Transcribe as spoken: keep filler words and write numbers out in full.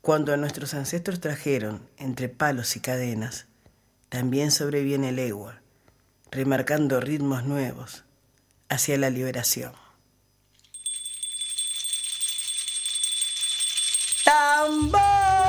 Cuando nuestros ancestros trajeron entre palos y cadenas, también sobreviene el egua, remarcando ritmos nuevos hacia la liberación. ¡Tambor!